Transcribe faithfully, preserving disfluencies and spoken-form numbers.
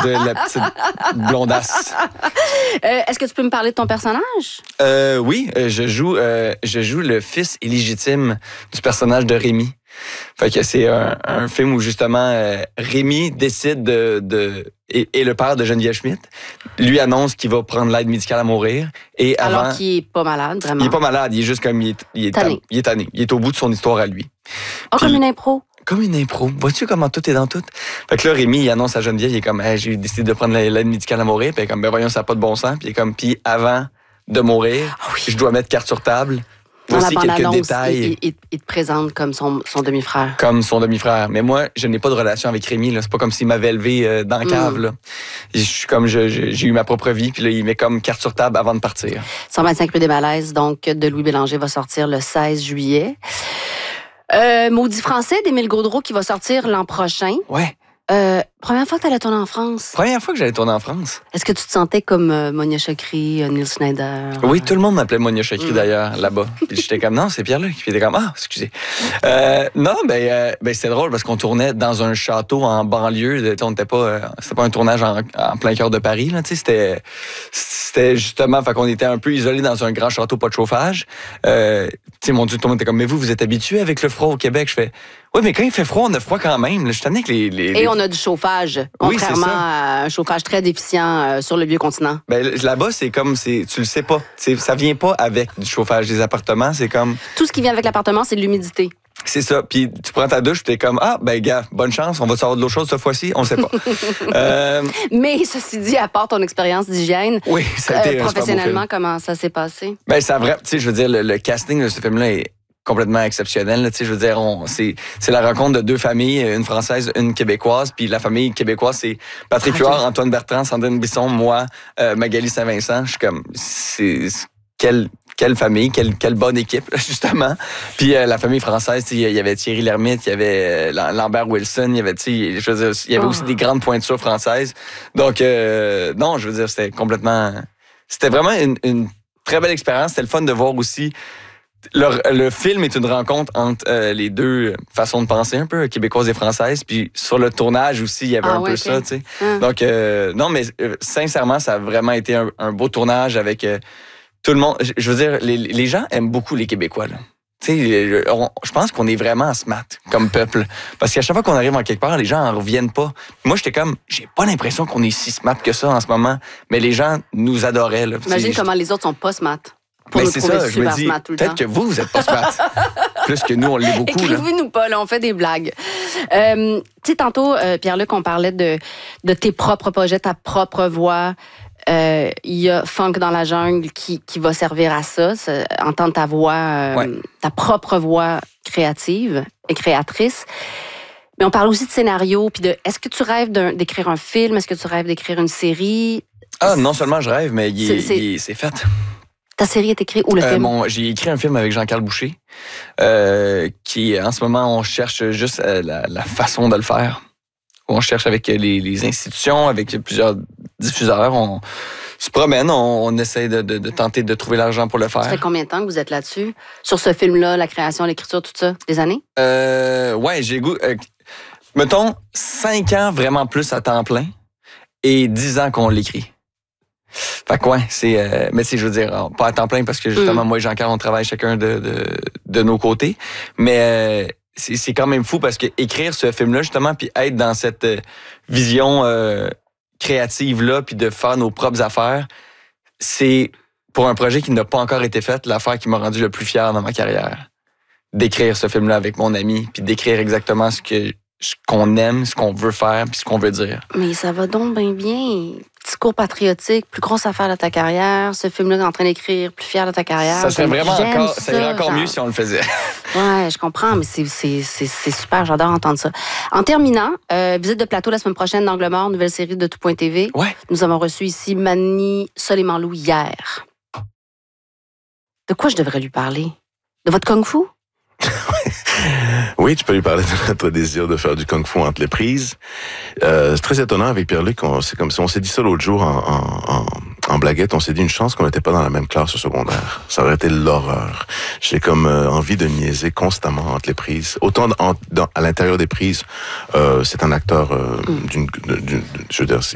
de la petite blondasse. Euh, est-ce que tu peux me parler de ton personnage? Euh, oui, je joue, euh, je joue le fils illégitime du personnage de Rémi. Fait que c'est un, un film où justement euh, Rémi décide de, de et, et le père de Geneviève Schmidt lui annonce qu'il va prendre l'aide médicale à mourir et avant, alors qu'il est pas malade, vraiment. Il est pas malade, il est juste comme il est, il est tanné. tanné. Il est tanné. Il est au bout de son histoire à lui. Oh, Puis, comme une impro. Comme une impro. Vois-tu comment tout est dans tout? Fait que là, Rémi, il annonce à Geneviève, il est comme, hey, j'ai décidé de prendre l'aide médicale à mourir. Puis il est comme, ben voyons, ça n'a pas de bon sens. Puis il est comme, puis avant de mourir, oh oui. je dois mettre carte sur table. Dans Voici la quelques bande-annonce, détails. il, il, il te présente comme son, son demi-frère. Comme son demi-frère. Mais moi, je n'ai pas de relation avec Rémi. Là. C'est pas comme s'il m'avait élevé euh, dans la cave. Mm. Là. Je suis comme, je, je, j'ai eu ma propre vie. Puis là, il met comme carte sur table avant de partir. cent vingt-cinq rue des Malaises, donc, de Louis Bélanger va sortir le seize juillet. Euh, Maudit français d'Émile Gaudreau qui va sortir l'an prochain. Ouais. Euh, première fois que tu allais tourner en France. Première fois que j'allais tourner en France. Est-ce que tu te sentais comme euh, Monia Chokri, euh, Neil Schneider? Oui, tout le monde m'appelait Monia Chokri Mm. d'ailleurs, là-bas. Puis j'étais comme, non, c'est Pierre-Luc. Puis il était comme, ah, excusez. Euh, non, ben, euh, ben c'était drôle parce qu'on tournait dans un château en banlieue. On n'était pas, euh, c'était pas un tournage en, en plein cœur de Paris, là. Tu sais, c'était, c'était justement, fait qu'on était un peu isolés dans un grand château, pas de chauffage. Euh, tu sais, mon Dieu, tout le monde était comme, mais vous, vous êtes habitué avec le froid au Québec? Je fais, oui, mais quand il fait froid, on a froid quand même. Je suis tanné que les, les, les... Et on a du chauffage, Oui, contrairement c'est ça. à un chauffage très déficient euh, sur le vieux continent. Ben, là-bas, c'est comme, c'est, tu le sais pas. C'est, ça vient pas avec du chauffage des appartements. C'est comme, Tout ce qui vient avec l'appartement, c'est de l'humidité. c'est ça. Puis tu prends ta douche, puis t'es comme, ah, ben, gars, bonne chance, on va savoir de l'autre chose cette fois-ci, on sait pas. euh, Mais ceci dit, à part ton expérience d'hygiène, oui, ça a été euh, un super beau professionnellement, film. comment ça s'est passé? Ben, ça vrai, tu sais, je veux dire, le, le casting de ce film-là est complètement exceptionnel. Là, tu sais, je veux dire, on, c'est, c'est la rencontre de deux familles, une française, une québécoise. Puis la famille québécoise, c'est Patrick Ah, Huard, Antoine Bertrand, Sandrine Bisson, moi, euh, Magali Saint-Vincent. Je suis comme, c'est, c'est quelle, quelle famille, quelle, quelle bonne équipe, justement. Puis euh, la famille française, il y avait Thierry Lhermitte, il y avait euh, Lambert Wilson, il y avait, tu sais, je veux dire, il y avait Oh. aussi des grandes pointures françaises. Donc, euh, non, je veux dire, c'était complètement, c'était vraiment une, une très belle expérience. C'était le fun de voir aussi. Le, le film est une rencontre entre euh, les deux façons de penser, un peu québécoise et française. Puis sur le tournage aussi, il y avait Ah un ouais, peu ok. ça, tu sais. Hein? Donc, euh, non, mais euh, sincèrement, ça a vraiment été un, un beau tournage avec euh, tout le monde. Je, je veux dire, les, les gens aiment beaucoup les Québécois, là. Tu sais, on- je pense qu'on est vraiment smart comme peuple. Parce qu'à chaque fois qu'on arrive en quelque part, les gens en reviennent pas. Moi, j'étais comme, j'ai pas l'impression qu'on est si smart que ça en ce moment. Mais les gens nous adoraient, là. Imagine C'est- comment les autres sont pas smart. Pour Ben, nous c'est trouver ça, je super me dis, smart tout le peut-être temps. que vous, vous êtes pas smart. Plus que nous, on l'est beaucoup. Là. Écrivez-nous pas, là, on fait des blagues. Euh, tu sais, tantôt, euh, Pierre-Luc, on parlait de, de tes propres projets, ta propre voix. Euh, Il y a Funk dans la jungle qui, qui va servir à ça, c'est- entendre ta voix, euh, Ouais. ta propre voix créative et créatrice. Mais on parle aussi de scénario, puis de, est-ce que tu rêves d'un- d'écrire un film? Est-ce que tu rêves d'écrire une série? Ah, non seulement je rêve, mais il est- C'est- c'est- il est- c'est fait. Ta série est écrite ou le Euh, film? mon- j'ai écrit un film avec Jean-Carl Boucher, euh, qui, en ce moment, on cherche juste euh, la, la façon de le faire. On cherche avec les, les institutions, avec plusieurs diffuseurs. On se promène, on, on essaie de, de, de tenter de trouver l'argent pour le Ça fait faire. combien de temps que vous êtes là-dessus? Sur ce film-là, la création, l'écriture, tout ça? Des années? Euh, ouais, j'ai le goût. Euh, mettons, cinq ans vraiment plus à temps plein et dix ans qu'on l'écrit. Fait que ouais, c'est. Euh, mais tu sais, je veux dire, pas à temps plein parce que justement, Mm. moi et Jean-Carl, on travaille chacun de, de, de nos côtés. Mais euh, c'est, c'est quand même fou parce que écrire ce film-là, justement, puis être dans cette euh, vision euh, créative-là, puis de faire nos propres affaires, c'est, pour un projet qui n'a pas encore été fait, l'affaire qui m'a rendu le plus fier dans ma carrière. D'écrire ce film-là avec mon ami, puis d'écrire exactement ce que ce qu'on aime, ce qu'on veut faire, puis ce qu'on veut dire. Mais ça va donc bien bien. Discours patriotique, plus grosse affaire de ta carrière. Ce film-là que t'es en train d'écrire, plus fier de ta carrière. Ça serait J'aime- vraiment j'aime encore, ça irait encore genre. mieux si on le faisait. Ouais, je comprends, mais c'est, c'est, c'est, c'est super. J'adore entendre ça. En terminant, euh, visite de plateau la semaine prochaine d'Angle Mort, nouvelle série de tout point T V. Ouais. Nous avons reçu ici Mani Soleimanlou hier. De quoi je devrais lui parler? De votre kung-fu? Oui, tu peux lui parler de notre désir de faire du kung-fu entre les prises. Euh, c'est très étonnant avec Pierre-Luc. On, c'est comme si on s'est dit ça l'autre jour en, en, en, en blaguette. On s'est dit une chance qu'on n'était pas dans la même classe au secondaire. Ça aurait été l'horreur. J'ai comme euh, envie de niaiser constamment entre les prises. Autant en, dans, à l'intérieur des prises, euh, c'est un acteur euh, Mm. d'une, d'une, d'une, je veux dire,